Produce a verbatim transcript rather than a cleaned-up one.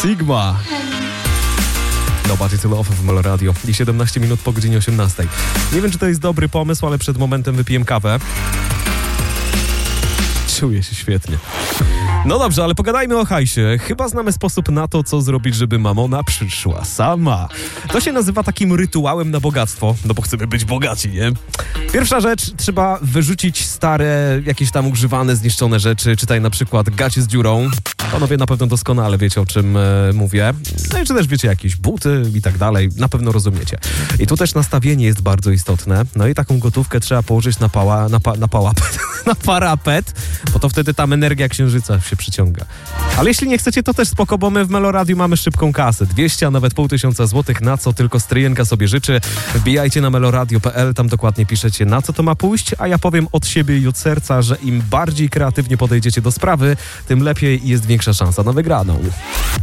Sigma. Nobody to Love w Melo Radio i siedemnaście minut po godzinie osiemnastej. Nie wiem, czy to jest dobry pomysł, ale przed momentem wypiłem kawę. Czuję się świetnie. No dobrze, ale pogadajmy o hajsie. Chyba znamy sposób na to, co zrobić, żeby mamona przyszła sama. To się nazywa takim rytuałem na bogactwo, no bo chcemy być bogaci, nie? Pierwsza rzecz, trzeba wyrzucić stare, jakieś tam używane, zniszczone rzeczy, czytaj na przykład gacie z dziurą. Panowie na pewno doskonale wiecie, o czym e, mówię. No i czy też wiecie, jakieś buty i tak dalej, na pewno rozumiecie. I tu też nastawienie jest bardzo istotne. No i taką gotówkę trzeba położyć na pała, na, pa, na pałapet, na parapet, bo to wtedy tam energia księżyca się przyciąga. Ale jeśli nie chcecie, to też spoko, bo my w Melo Radiu mamy szybką kasę. dwieście, a nawet pół tysiąca złotych, na co tylko stryjenka sobie życzy. Wbijajcie na meloradio kropka p l, tam dokładnie piszecie, na co to ma pójść, a ja powiem od siebie i od serca, że im bardziej kreatywnie podejdziecie do sprawy, tym lepiej i jest większa szansa na wygraną.